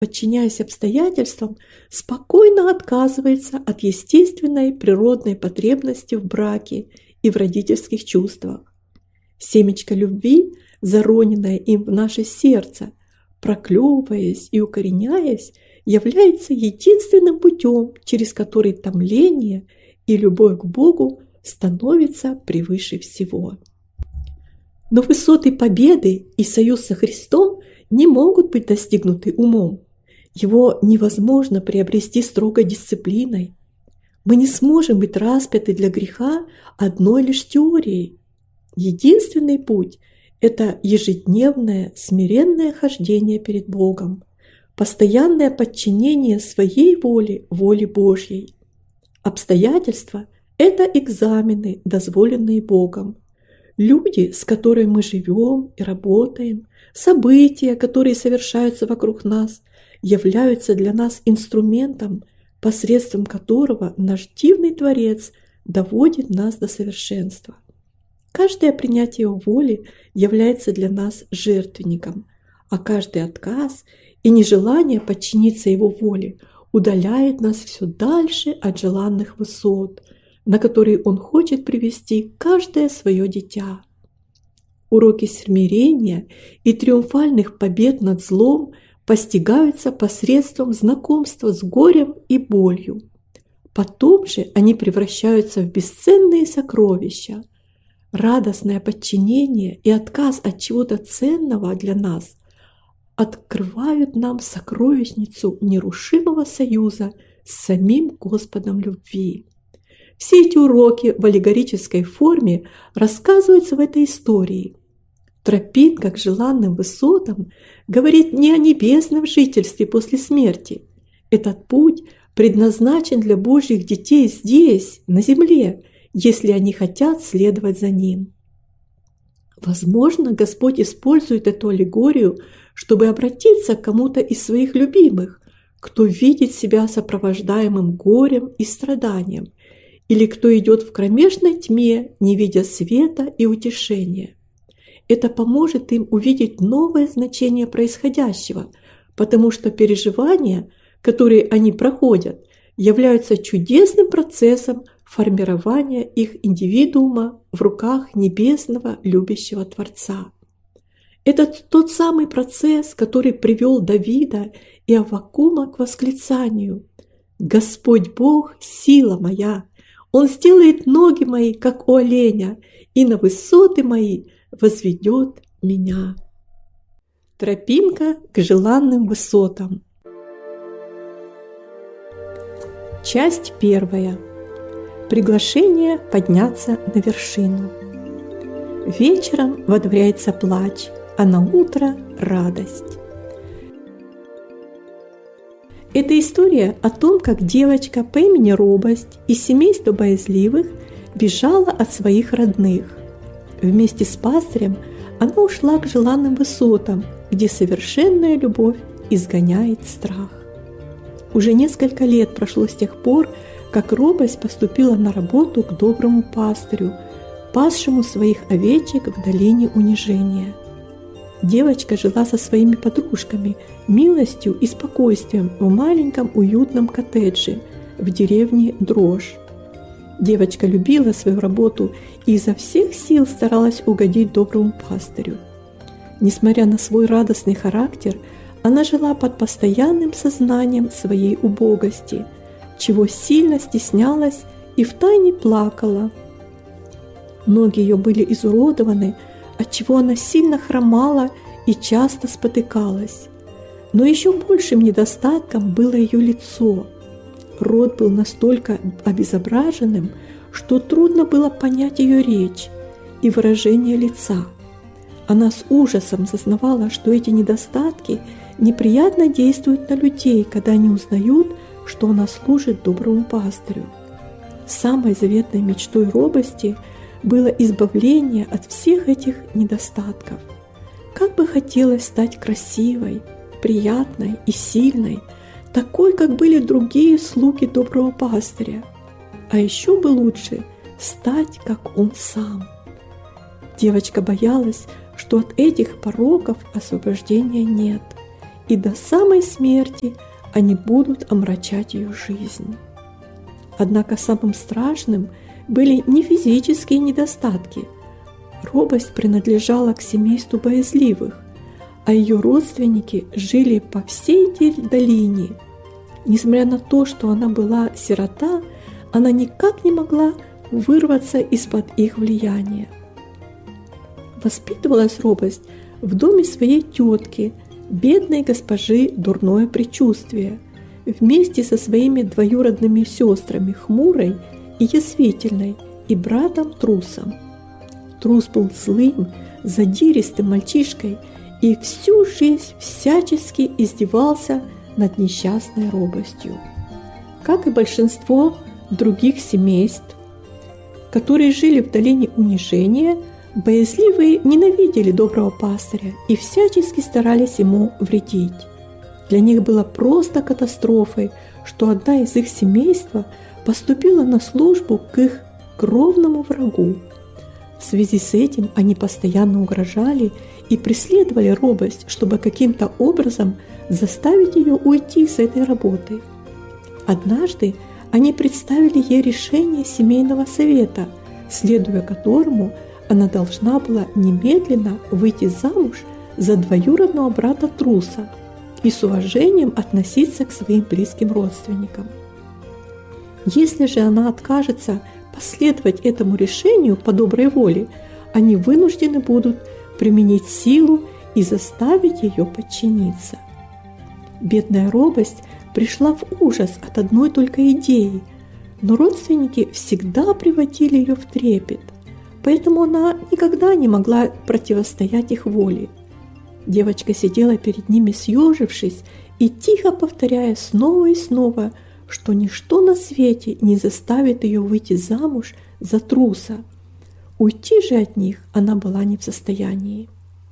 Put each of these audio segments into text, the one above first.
подчиняясь обстоятельствам, спокойно отказывается от естественной природной потребности в браке и в родительских чувствах. Семечко любви, зароненное им в наше сердце, проклевываясь и укореняясь, является единственным путем, через который томление и любовь к Богу становится превыше всего. Но высоты победы и союз со Христом не могут быть достигнуты умом. Его невозможно приобрести строгой дисциплиной. Мы не сможем быть распяты для греха одной лишь теорией. Единственный путь – это ежедневное смиренное хождение перед Богом, постоянное подчинение своей воле воле Божьей. Обстоятельства – это экзамены, дозволенные Богом. Люди, с которыми мы живем и работаем, события, которые совершаются вокруг нас, являются для нас инструментом, посредством которого наш дивный Творец доводит нас до совершенства. Каждое принятие Его воли является для нас жертвенником, а каждый отказ и нежелание подчиниться Его воле удаляет нас все дальше от желанных высот, на которые Он хочет привести каждое свое дитя. Уроки смирения и триумфальных побед над злом постигаются посредством знакомства с горем и болью. Потом же они превращаются в бесценные сокровища. Радостное подчинение и отказ от чего-то ценного для нас открывают нам сокровищницу нерушимого союза с самим Господом любви. Все эти уроки в аллегорической форме рассказываются в этой истории. Тропинка к желанным высотам говорит не о небесном жительстве после смерти. Этот путь предназначен для Божьих детей здесь, на земле, если они хотят следовать за Ним. Возможно, Господь использует эту аллегорию, чтобы обратиться к кому-то из своих любимых, кто видит себя сопровождаемым горем и страданием, или кто идет в кромешной тьме, не видя света и утешения. Это поможет им увидеть новое значение происходящего, потому что переживания, которые они проходят, являются чудесным процессом формирования их индивидуума в руках небесного любящего Творца. Это тот самый процесс, который привел Давида и Аввакума к восклицанию: «Господь Бог – сила моя, Он сделает ноги мои, как у оленя, и на высоты мои возведет меня». Тропинка к желанным высотам. Часть первая. Приглашение подняться на вершину. Вечером водворяется плач, а на утро радость. Это история о том, как девочка по имени Робость из семейства боязливых бежала от своих родных. Вместе с пастырем она ушла к желанным высотам, где совершенная любовь изгоняет страх. Уже несколько лет прошло с тех пор, как Робость поступила на работу к доброму пастырю, пасшему своих овечек в долине унижения. Девочка жила со своими подружками, милостью и спокойствием в маленьком уютном коттедже в деревне Дрожь. Девочка любила свою работу и изо всех сил старалась угодить доброму пастырю. Несмотря на свой радостный характер, она жила под постоянным сознанием своей убогости, чего сильно стеснялась и втайне плакала. Ноги ее были изуродованы, отчего она сильно хромала и часто спотыкалась. Но еще большим недостатком было ее лицо. Рот был настолько обезображенным, что трудно было понять ее речь и выражение лица. Она с ужасом сознавала, что эти недостатки неприятно действуют на людей, когда они узнают, что она служит доброму пастырю. Самой заветной мечтой Робости было избавление от всех этих недостатков. Как бы хотелось стать красивой, приятной и сильной, такой, как были другие слуги доброго пастыря. А еще бы лучше стать, как он сам. Девочка боялась, что от этих пороков освобождения нет, и до самой смерти они будут омрачать ее жизнь. Однако самым страшным были не физические недостатки. Робость принадлежала к семейству боязливых, а ее родственники жили по всей долине. Несмотря на то, что она была сирота, она никак не могла вырваться из-под их влияния. Воспитывалась Робость в доме своей тетки, бедной госпожи Дурное Предчувствие, вместе со своими двоюродными сестрами Хмурой и Язвительной и братом Трусом. Трус был злым, задиристым мальчишкой и всю жизнь всячески издевался над несчастной Робостью. Как и большинство других семейств, которые жили в долине унижения, боязливые ненавидели доброго пастыря и всячески старались ему вредить. Для них было просто катастрофой, что одна из их семейства поступила на службу к их кровному врагу. В связи с этим они постоянно угрожали и преследовали Робость, чтобы каким-то образом заставить ее уйти с этой работы. Однажды они представили ей решение семейного совета, следуя которому она должна была немедленно выйти замуж за двоюродного брата Труса и с уважением относиться к своим близким родственникам. Если же она откажется последовать этому решению по доброй воле, они вынуждены будут применить силу и заставить ее подчиниться. Бедная Робость пришла в ужас от одной только идеи, но родственники всегда приводили ее в трепет, поэтому она никогда не могла противостоять их воле. Девочка сидела перед ними съежившись и тихо повторяя снова и снова, что ничто на свете не заставит ее выйти замуж за Труса. Уйти же от них она была не в состоянии.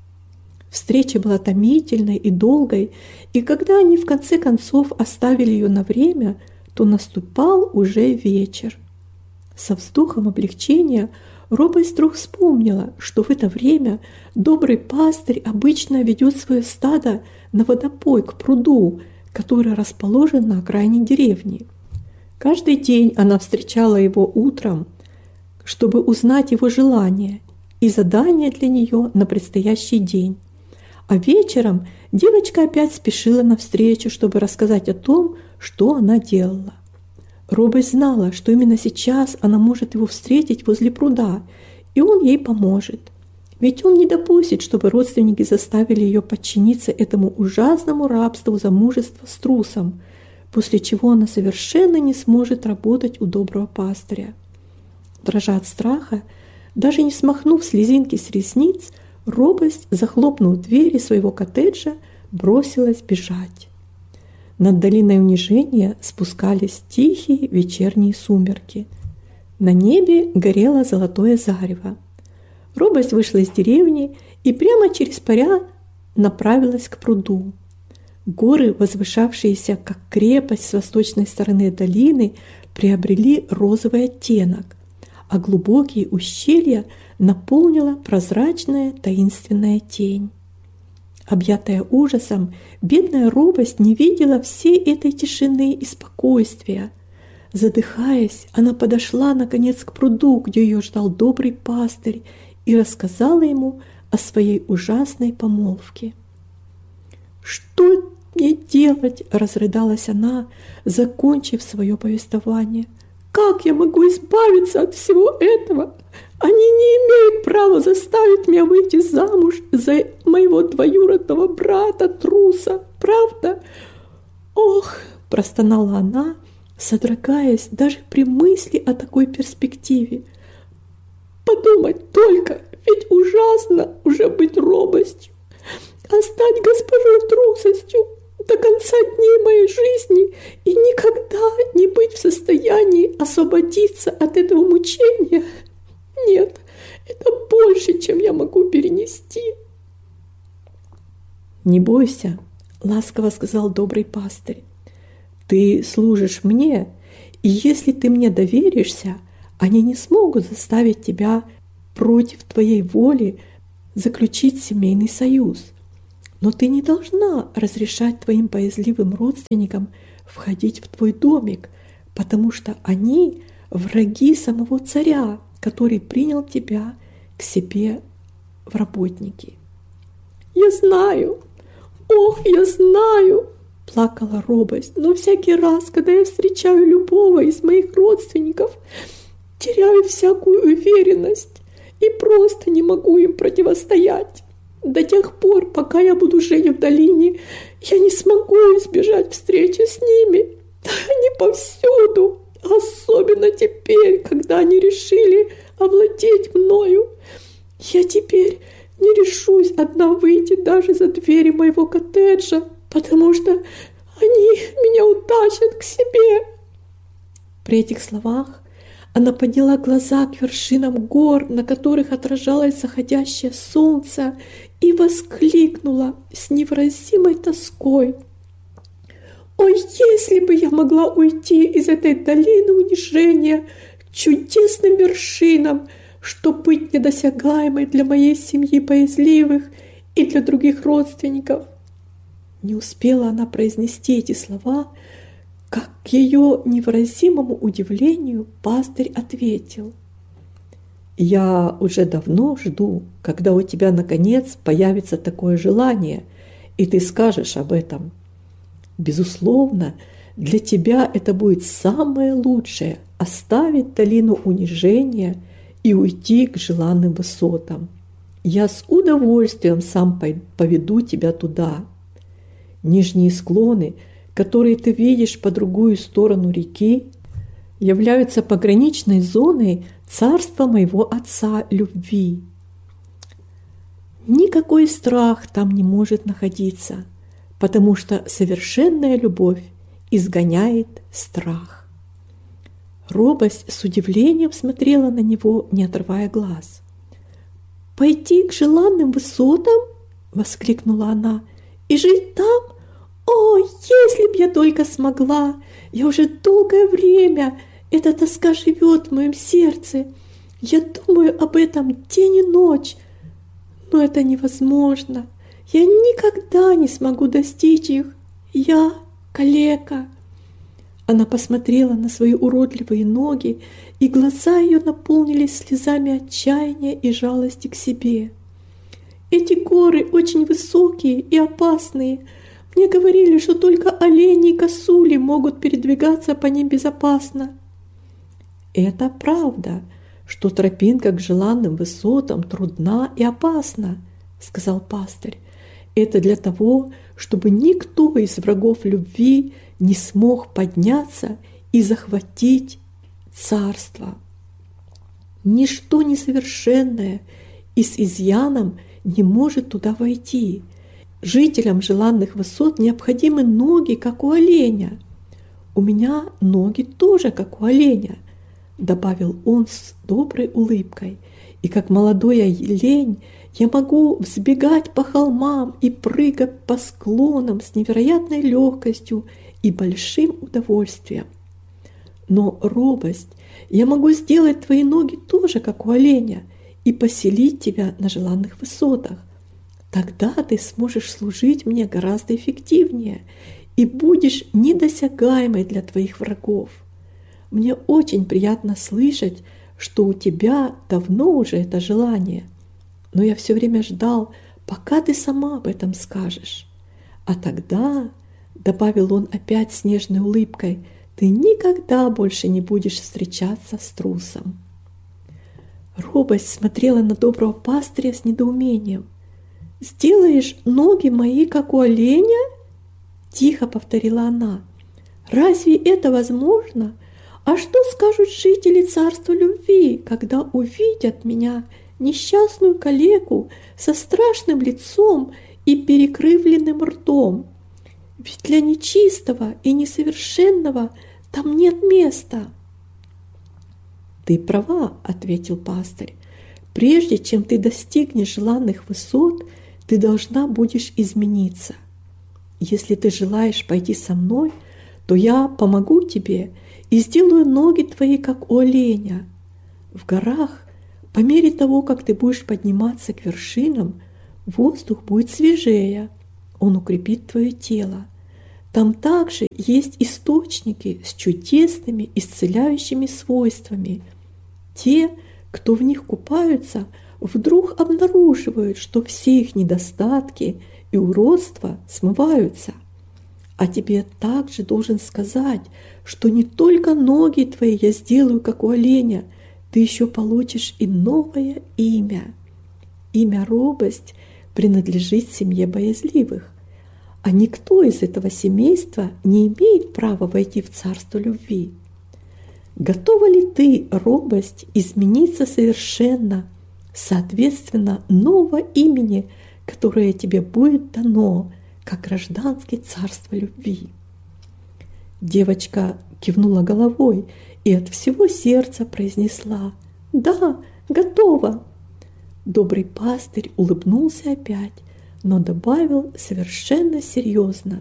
Встреча была томительной и долгой, и когда они в конце концов оставили ее на время, то наступал уже вечер. Со вздохом облегчения Робость вдруг вспомнила, что в это время добрый пастырь обычно ведет свое стадо на водопой к пруду, который расположен на окраине деревни. Каждый день она встречала его утром, чтобы узнать его желания и задания для нее на предстоящий день. А вечером девочка опять спешила навстречу, чтобы рассказать о том, что она делала. Робость знала, что именно сейчас она может его встретить возле пруда, и он ей поможет. Ведь он не допустит, чтобы родственники заставили ее подчиниться этому ужасному рабству замужества с Трусом, после чего она совершенно не сможет работать у доброго пастыря. Дрожа от страха, даже не смахнув слезинки с ресниц, Робость, захлопнув двери своего коттеджа, бросилась бежать. Над долиной унижения спускались тихие вечерние сумерки. На небе горело золотое зарево. Робость вышла из деревни и прямо через поля направилась к пруду. Горы, возвышавшиеся как крепость с восточной стороны долины, приобрели розовый оттенок, а глубокие ущелья наполнила прозрачная таинственная тень. Объятая ужасом, бедная Робость не видела всей этой тишины и спокойствия. Задыхаясь, она подошла наконец к пруду, где ее ждал добрый пастырь, и рассказала ему о своей ужасной помолвке. «Что мне делать?» – разрыдалась она, закончив свое повествование. «Как я могу избавиться от всего этого? Они не имеют права заставить меня выйти замуж за моего двоюродного брата Труса, правда?» «Ох!» – простонала она, содрогаясь даже при мысли о такой перспективе. «Подумать только, ведь ужасно уже быть Робостью, а стать госпожой Трусостью до конца дней моей жизни и никогда не быть в состоянии освободиться от этого мучения. Нет, это больше, чем я могу перенести». «Не бойся», — ласково сказал добрый пастырь. «Ты служишь мне, и если ты мне доверишься, они не смогут заставить тебя против твоей воли заключить семейный союз. Но ты не должна разрешать твоим боязливым родственникам входить в твой домик, потому что они враги самого царя, который принял тебя к себе в работники. Я знаю, ох, я знаю, плакала робость, но всякий раз, когда я встречаю любого из моих родственников, теряю всякую уверенность и просто не могу им противостоять. До тех пор, пока я буду жить в долине, я не смогу избежать встречи с ними. Они повсюду, особенно теперь, когда они решили овладеть мною. Я теперь не решусь одна выйти даже за двери моего коттеджа, потому что они меня утащат к себе. При этих словах она подняла глаза к вершинам гор, на которых отражалось заходящее солнце, и воскликнула с невыразимой тоской: «Ой, если бы я могла уйти из этой долины унижения к чудесным вершинам, чтобы быть недосягаемой для моей семьи боязливых и для других родственников!» Не успела она произнести эти слова, как к ее невыразимому удивлению пастырь ответил: «Я уже давно жду, когда у тебя наконец появится такое желание, и ты скажешь об этом. Безусловно, для тебя это будет самое лучшее – оставить долину унижения и уйти к желанным высотам. Я с удовольствием сам поведу тебя туда. Нижние склоны, которые ты видишь по другую сторону реки, являются пограничной зоной царства моего отца любви. Никакой страх там не может находиться, потому что совершенная любовь изгоняет страх». Робость с удивлением смотрела на него, не отрывая глаз. «Пойти к желанным высотам?» — воскликнула она. «И жить там? О, если б я только смогла! Я уже долгое время, эта тоска живет в моем сердце. Я думаю об этом день и ночь, но это невозможно. Я никогда не смогу достичь их. Я калека». Она посмотрела на свои уродливые ноги, и глаза ее наполнились слезами отчаяния и жалости к себе. «Эти горы очень высокие и опасные. Мне говорили, что только олени и косули могут передвигаться по ним безопасно». «Это правда, что тропинка к желанным высотам трудна и опасна», — сказал пастырь. «Это для того, чтобы никто из врагов любви не смог подняться и захватить царство. Ничто несовершенное и с изъяном не может туда войти. Жителям желанных высот необходимы ноги, как у оленя. У меня ноги тоже, как у оленя», — добавил он с доброй улыбкой. «И как молодой олень я могу взбегать по холмам и прыгать по склонам с невероятной легкостью и большим удовольствием. Но, робость, я могу сделать твои ноги тоже, как у оленя, и поселить тебя на желанных высотах. Тогда ты сможешь служить мне гораздо эффективнее и будешь недосягаемой для твоих врагов. Мне очень приятно слышать, что у тебя давно уже это желание, но я все время ждал, пока ты сама об этом скажешь. А тогда, — добавил он опять с нежной улыбкой, — ты никогда больше не будешь встречаться с трусом». Робость смотрела на доброго пастыря с недоумением. «Сделаешь ноги мои, как у оленя?» — тихо повторила она. «Разве это возможно? А что скажут жители царства любви, когда увидят меня, несчастную калеку, со страшным лицом и перекрывленным ртом? Ведь для нечистого и несовершенного там нет места». «Ты права», — ответил пастырь. «Прежде чем ты достигнешь желанных высот, ты должна будешь измениться. Если ты желаешь пойти со мной, то я помогу тебе и сделаю ноги твои, как у оленя. В горах, по мере того, как ты будешь подниматься к вершинам, воздух будет свежее, Он укрепит твое тело. Там также есть источники с чудесными исцеляющими свойствами. Те, кто в них купаются, вдруг обнаруживают, что все их недостатки и уродства смываются. А тебе также должен сказать, что не только ноги твои я сделаю, как у оленя, ты еще получишь и новое имя. Имя робость принадлежит семье боязливых, а никто из этого семейства не имеет права войти в царство любви. Готова ли ты, робость, измениться совершенно, соответственно, нового имени, которое тебе будет дано, как гражданское царство любви? Девочка кивнула головой и от всего сердца произнесла: «Да, готова». Добрый пастырь улыбнулся опять, но добавил совершенно серьезно: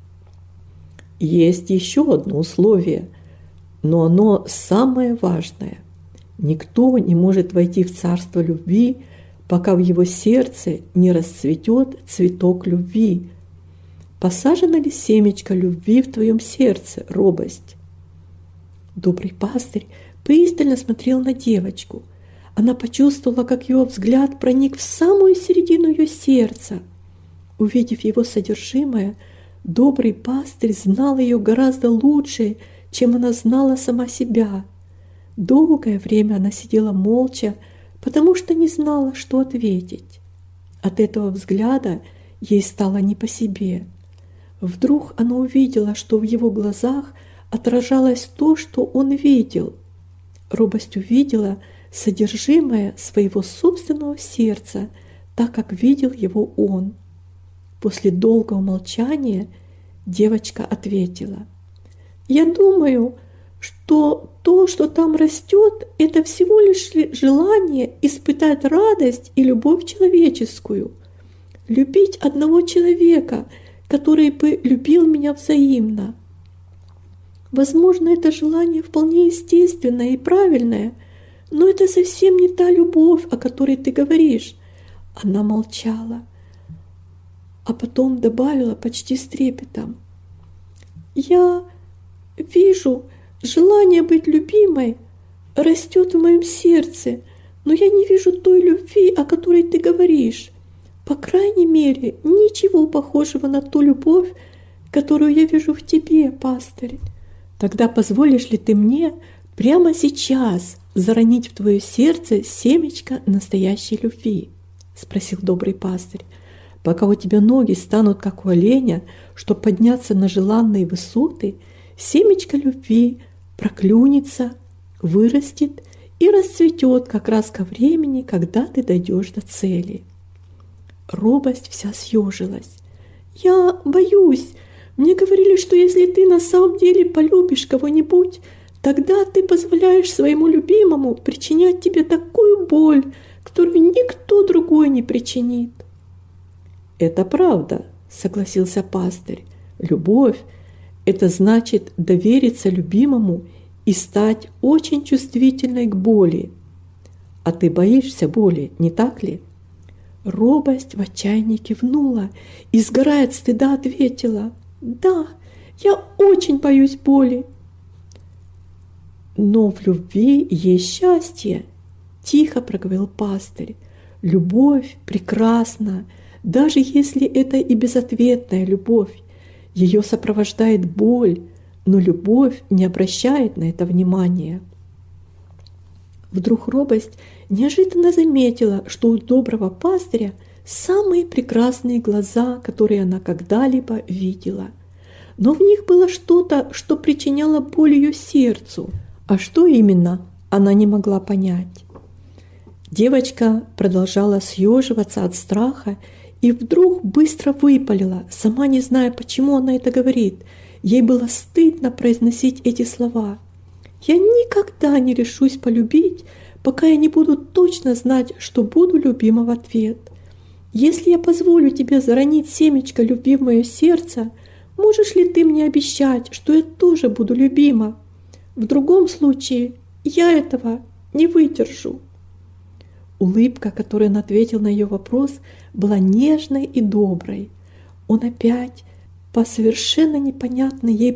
«Есть еще одно условие, но оно самое важное. Никто не может войти в царство любви, пока в его сердце не расцветет цветок любви. Посажено ли семечко любви в твоем сердце, робость?» Добрый пастырь пристально смотрел на девочку. Она почувствовала, как его взгляд проник в самую середину ее сердца. Увидев его содержимое, добрый пастырь знал ее гораздо лучше, чем она знала сама себя. Долгое время она сидела молча, потому что не знала, что ответить. От этого взгляда ей стало не по себе. Вдруг она увидела, что в его глазах отражалось то, что он видел. Робость увидела содержимое своего собственного сердца, так как видел его он. После долгого молчания девочка ответила: «Я думаю, что то, что там растет, это всего лишь желание испытать радость и любовь человеческую, любить одного человека, который бы любил меня взаимно. Возможно, это желание вполне естественное и правильное, но это совсем не та любовь, о которой ты говоришь». Она молчала, а потом добавила почти с трепетом: «Я вижу, желание быть любимой растет в моем сердце, но я не вижу той любви, о которой ты говоришь. По крайней мере, ничего похожего на ту любовь, которую я вижу в тебе, пастырь. Тогда позволишь ли ты мне прямо сейчас заронить в твое сердце семечко настоящей любви?» — спросил добрый пастырь. «Пока у тебя ноги станут, как у оленя, чтобы подняться на желанные высоты, семечко любви проклюнется, вырастет и расцветет как раз ко времени, когда ты дойдешь до цели». Робость вся съежилась. «Я боюсь. Мне говорили, что если ты на самом деле полюбишь кого-нибудь, тогда ты позволяешь своему любимому причинять тебе такую боль, которую никто другой не причинит». «Это правда», — согласился пастырь. «Любовь — это значит довериться любимому и стать очень чувствительной к боли. А ты боишься боли, не так ли?» Робость в отчаянии кивнула и, сгорая от стыда, ответила: «Да, я очень боюсь боли». «Но в любви есть счастье», — тихо проговорил пастырь. «Любовь прекрасна, даже если это и безответная любовь. Ее сопровождает боль, но любовь не обращает на это внимания». Вдруг робость неожиданно заметила, что у доброго пастыря самые прекрасные глаза, которые она когда-либо видела. Но в них было что-то, что причиняло боль ее сердцу. А что именно, она не могла понять. Девочка продолжала съеживаться от страха и вдруг быстро выпалила, сама не зная, почему она это говорит. Ей было стыдно произносить эти слова. «Я никогда не решусь полюбить, пока я не буду точно знать, что буду любима в ответ. Если я позволю тебе заронить семечко любви в мое сердце, можешь ли ты мне обещать, что я тоже буду любима? В другом случае я этого не выдержу». Улыбка, которой он ответил на ее вопрос, была нежной и доброй. он опять по совершенно непонятной ей